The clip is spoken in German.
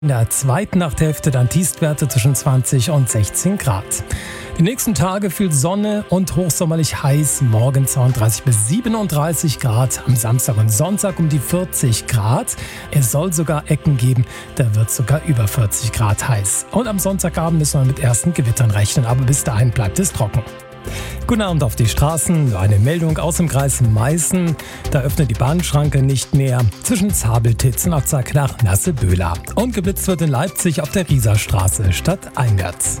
In der zweiten Nachthälfte dann Tiefstwerte zwischen 20 und 16 Grad. Die nächsten Tage viel Sonne und hochsommerlich heiß. Morgen 32 bis 37 Grad. Am Samstag und Sonntag um die 40 Grad. Es soll sogar Ecken geben, da wird sogar über 40 Grad heiß. Und am Sonntagabend müssen wir mit ersten Gewittern rechnen, aber bis dahin bleibt es trocken. Guten Abend auf die Straßen. Nur eine Meldung aus dem Kreis Meißen. Da öffnet die Bahnschranke nicht mehr zwischen Zabeltitz und Abzack nach Nasseböhla. Und geblitzt wird in Leipzig auf der Rieserstraße stadteinwärts.